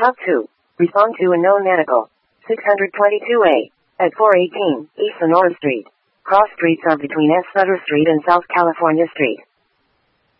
Top 2. Respond to unknown medical. 622A. At 418 East Sonora Street. Cross streets are between S. Sutter Street and South California Street.